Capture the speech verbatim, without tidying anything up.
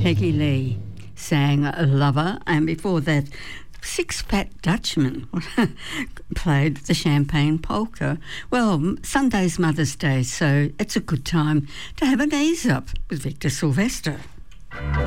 Peggy Lee sang Lover, and before that, Six Fat Dutchmen played the Champagne Polka. Well, Sunday's Mother's Day, so it's a good time to have an ease up with Victor Sylvester.